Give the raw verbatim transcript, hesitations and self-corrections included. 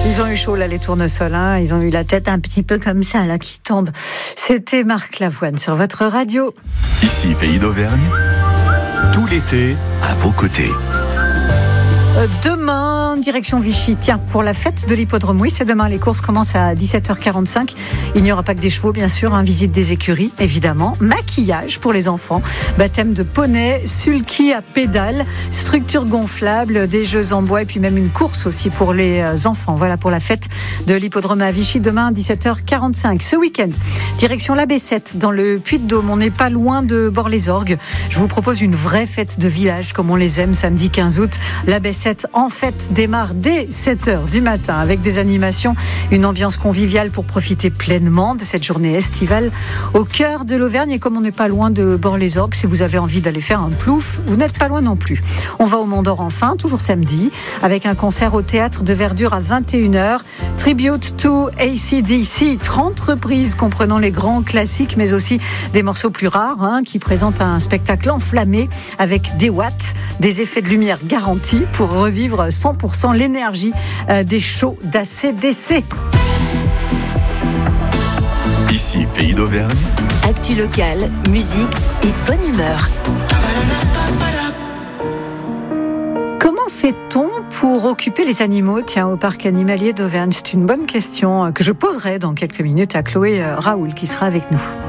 Ils ont eu chaud là, les tournesols, hein. Ils ont eu la tête un petit peu comme ça là qui tombe. C'était Marc Lavoine sur votre radio. Ici Pays d'Auvergne, tout l'été à vos côtés. Demain, direction Vichy. Tiens, pour la fête de l'hippodrome, oui, c'est demain. Les courses commencent à dix-sept heures quarante-cinq. Il n'y aura pas que des chevaux, bien sûr. Hein, visite des écuries, évidemment. Maquillage pour les enfants. Baptême de poney, sulky à pédales, structure gonflable, des jeux en bois et puis même une course aussi pour les enfants. Voilà pour la fête de l'hippodrome à Vichy. Demain, dix-sept heures quarante-cinq. Ce week-end, direction la Bessette, dans le Puy-de-Dôme. On n'est pas loin de Bord-les-Orgues. Je vous propose une vraie fête de village, comme on les aime, samedi quinze août. La Bessette en fête démarre dès sept heures du matin avec des animations, une ambiance conviviale pour profiter pleinement de cette journée estivale au cœur de l'Auvergne. Et comme on n'est pas loin de Bord-les-Orgues, si vous avez envie d'aller faire un plouf, vous n'êtes pas loin non plus. On va au Mont d'Or enfin, toujours samedi, avec un concert au théâtre de Verdure à vingt et une heures. Tribute to A C D C, trente reprises comprenant les grands classiques mais aussi des morceaux plus rares, hein, qui présentent un spectacle enflammé avec des watts, des effets de lumière garantis pour revivre cent pour cent l'énergie des shows d'A C D C. Ici Pays d'Auvergne. Actu locale, musique et bonne humeur. Comment fait-on pour occuper les animaux, tiens, au parc animalier d'Auvergne ? C'est une bonne question que je poserai dans quelques minutes à Chloé Raoul qui sera avec nous.